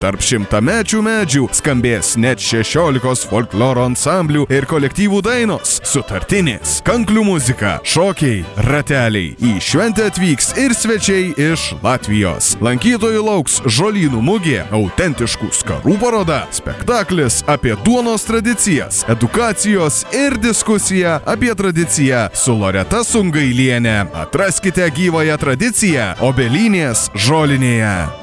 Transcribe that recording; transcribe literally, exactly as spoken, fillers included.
Tarp šimtamečių medžių skambės net šešiolikos folkloro ansamblių ir kolektyvų dainos, sutartinės, kanklių muzika, šokiai, rateliai. Į šventę atvyks ir svečiai iš Latvijos. Lankytojų lauks žolynų mugė, autentiškų skarų paroda, spektaklis apie duonos tradicijas, edukacijos ir diskusija apie tradiciją su Loreta Sungailienė. Atraskite gyvąją tradiciją Obelynės žolinėje.